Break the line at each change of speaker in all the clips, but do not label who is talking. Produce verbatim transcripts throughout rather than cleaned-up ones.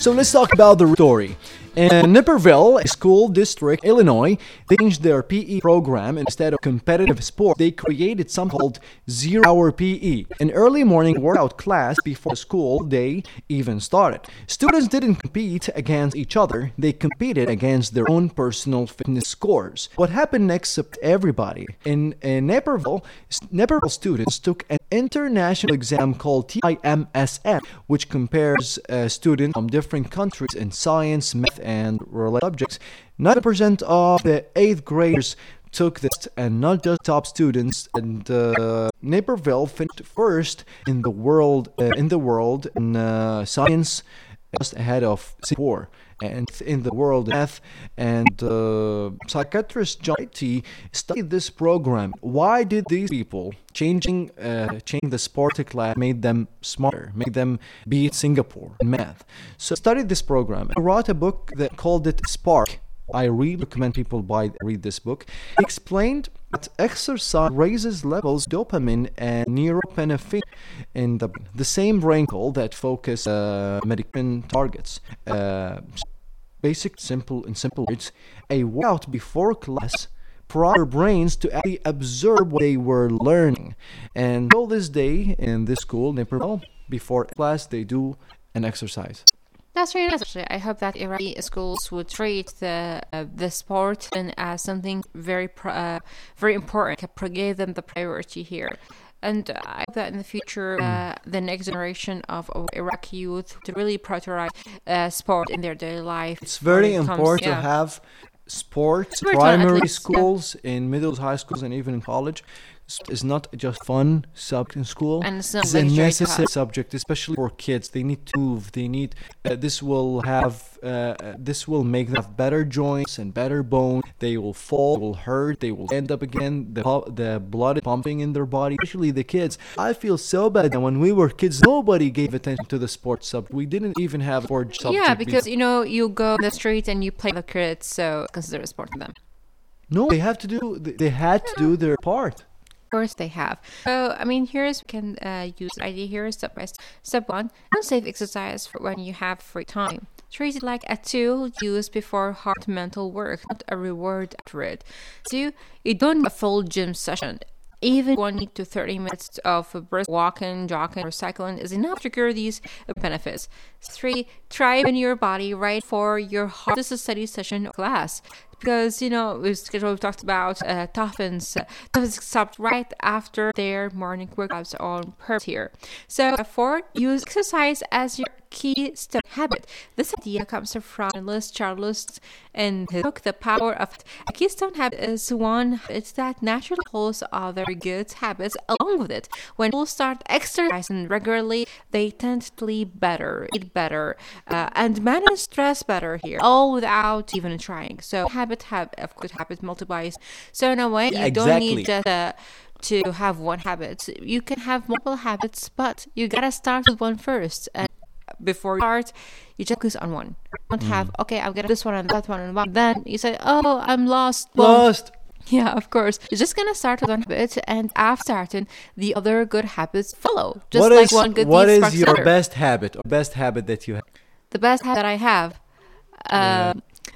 So let's talk about the story. In Naperville, a school district, Illinois, they changed their P E program. Instead of competitive sport, they created something called zero-hour P E, an early morning workout class before the school day even started. Students didn't compete against each other. They competed against their own personal fitness scores. What happened next upset everybody. In, in Naperville, Naperville students took an international exam called T I M S N, which compares uh, students from different countries in science, math, and related subjects. ninety percent of the eighth graders took this, and not just top students. And uh, Naperville finished first in the world uh, in the world in uh, science, just ahead of Singapore, and in the world of math. And uh, psychiatrist John T studied this program. Why did these people changing uh, changing the sport class made them smarter, made them beat Singapore in math? So I studied this program. I wrote a book that called it Spark. I really recommend people buy read this book. He explained that exercise raises levels of dopamine and norepinephrine in the the same brain cell that focus uh, medication targets. Uh, basic, simple, in simple words, a workout before class prior brains to actually absorb what they were learning. And till this day in this school, Naperville, before class, they do an exercise.
That's really nice, actually. I hope that Iraqi schools would treat the uh, the sport and as something very pro- uh, very important, give them the priority here. And I hope that in the future, uh, the next generation of, of Iraqi youth to really prioritize uh, sport in their daily life.
It's very
it comes,
important
yeah.
to have sports,
Sport
primary
athletes,
schools, in middle, high schools, and even in college. It's not just fun subject in school.
And it's not
It's a
mandatory to
necessary
have.
subject, especially for kids. They need to move. They need. Uh, this will have. Uh, this will make them have better joints and better bone. They will fall. They will hurt. They will end up again. The pu- the blood is pumping in their body, especially the kids. I feel so bad that when we were kids, nobody gave attention to the sports subject. We didn't even have a sport subject.
Yeah, because, you know, you go on the street and you play with the kids, so it's considered a sport for them.
No, they have to do. They had to do their part.
Of course they have. So, I mean, here's, we can uh, use the idea here step by step. Step one, unsafe exercise for when you have free time. Treat it like a tool used before hard mental work, not a reward after it. Two, you don't need a full gym session. Even twenty to thirty minutes of brisk walking, jogging, or cycling is enough to cure these benefits. Three, try in your body right for your hardest study session or class. Because, you know, we've we talked about uh, Toffins. Uh, Toffins stopped right after their morning workouts on purpose here. So, four, use exercise as your key step habit. This idea comes from Liz Charles in his book, The Power of It. A keystone habit is one it's that naturally pulls other good habits along with it. When people start exercising regularly, they tend to sleep better, eat better, uh, and manage stress better here, all without even trying. So, habit have of course habit multiplies. So in a way, you
Yeah,
don't
exactly.
need just uh, to have one habit. You can have multiple habits, but you gotta start with one first. And before you start, you just focus on one. Don't have okay, I've got this one and that one and one. Then you say, oh, I'm lost. Well,
Lost.
yeah, of course. You're just gonna start with one habit, and after starting, the other good habits follow. Just
What
like
is
one good
what
deed
is
sparks
your
another.
best habit or best habit that you have?
The best habit that I have. Uh,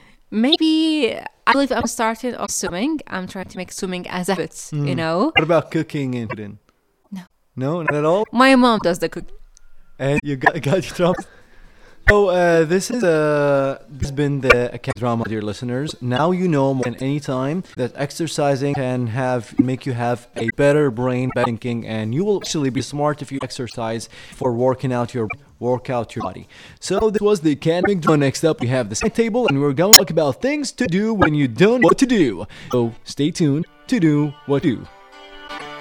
Maybe I believe I'm starting on swimming. I'm trying to make swimming as a habit, you know?
What about cooking and food?
No.
No, not at all.
My mom does the cooking.
And you got got your trouble. So uh, this is uh this has been the Academy Drama, dear listeners. Now you know more than any time that exercising can have make you have a better brain, better thinking, and you will actually be smart if you exercise for working out your work out your body. So this was the Academic Drama. Next up, we have the side table, and we're going to talk about things to do when you don't know what to do. So stay tuned to do what to do.